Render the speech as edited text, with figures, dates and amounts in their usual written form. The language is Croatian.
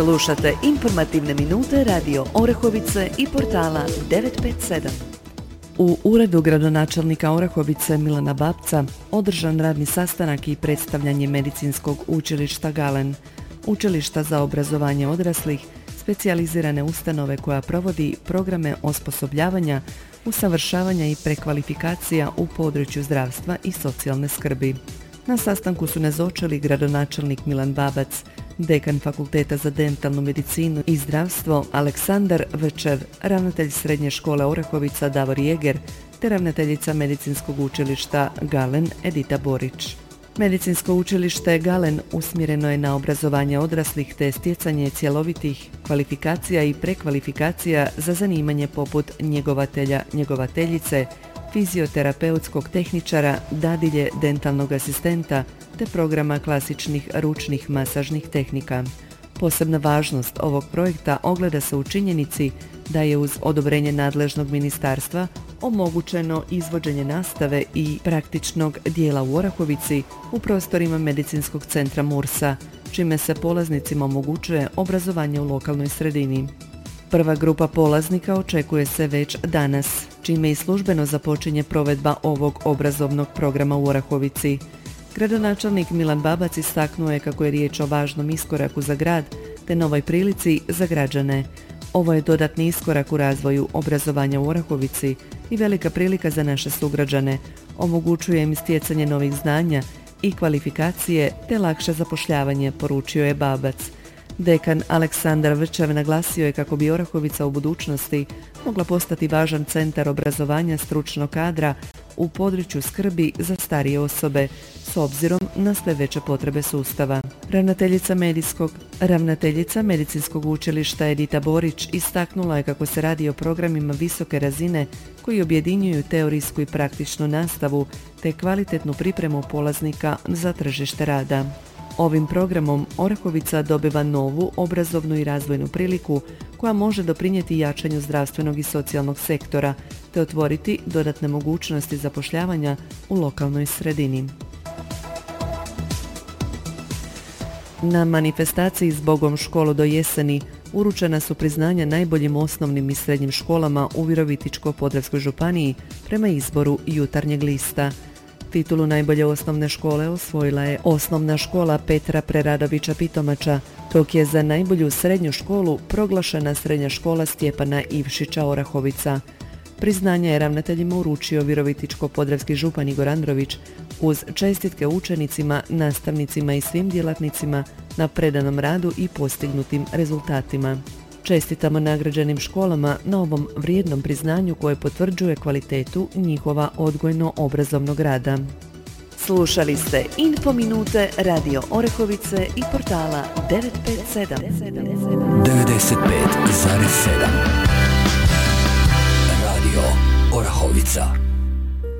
Slušate informativne minute Radio Orahovice i portala 957. U uredu gradonačelnika Orahovice Milana Babca održan radni sastanak i predstavljanje medicinskog učilišta Galen, učilišta za obrazovanje odraslih, specijalizirane ustanove koja provodi programe osposobljavanja, usavršavanja i prekvalifikacija u području zdravstva i socijalne skrbi. Na sastanku su nazočili gradonačelnik Milan Babac, dekan Fakulteta za dentalnu medicinu i zdravstvo Aleksandar Včev, ravnatelj Srednje škole Orahovica Davor Jeger te ravnateljica Medicinskog učilišta Galen Edita Borić. Medicinsko učilište Galen usmjereno je na obrazovanje odraslih te stjecanje cjelovitih kvalifikacija i prekvalifikacija za zanimanje poput njegovatelja, njegovateljice, fizioterapeutskog tehničara, dadilje, dentalnog asistenta te programa klasičnih ručnih masažnih tehnika. Posebna važnost ovog projekta ogleda se u činjenici da je uz odobrenje nadležnog ministarstva omogućeno izvođenje nastave i praktičnog dijela u Orahovici u prostorima medicinskog centra Mursa, čime se polaznicima omogućuje obrazovanje u lokalnoj sredini. Prva grupa polaznika očekuje se već danas, čime i službeno započinje provedba ovog obrazovnog programa u Orahovici. Gradonačelnik Milan Babac istaknuo je kako je riječ o važnom iskoraku za grad te novoj prilici za građane. Ovo je dodatni iskorak u razvoju obrazovanja u Orahovici i velika prilika za naše sugrađane. Omogućuje im stjecanje novih znanja i kvalifikacije te lakše zapošljavanje, poručio je Babac. Dekan Aleksandar Včev naglasio je kako bi Orahovica u budućnosti mogla postati važan centar obrazovanja stručnog kadra u području skrbi za starije osobe, s obzirom na sve veće potrebe sustava. Ravnateljica Medicinskog učilišta Edita Borić istaknula je kako se radi o programima visoke razine koji objedinjuju teorijsku i praktičnu nastavu te kvalitetnu pripremu polaznika za tržište rada. Ovim programom Orahovica dobiva novu obrazovnu i razvojnu priliku koja može doprinijeti jačanju zdravstvenog i socijalnog sektora te otvoriti dodatne mogućnosti zapošljavanja u lokalnoj sredini. Na manifestaciji Zbogom školu do jeseni uručena su priznanja najboljim osnovnim i srednjim školama u Virovitičko-podravskoj županiji prema izboru Jutarnjeg lista. Titulu najbolje osnovne škole osvojila je Osnovna škola Petra Preradovića Pitomača, dok je za najbolju srednju školu proglašena Srednja škola Stjepana Ivšića Orahovica. Priznanje je ravnateljima uručio Virovitičko-podravski župan Igor Andrović uz čestitke učenicima, nastavnicima i svim djelatnicima na predanom radu i postignutim rezultatima. Čestitamo nagrađenim školama na ovom vrijednom priznanju koje potvrđuje kvalitetu njihova odgojno-obrazovnog rada. Slušali ste Infominute Radio Orahovice i portala 957. 95,7 Radio Orahovica.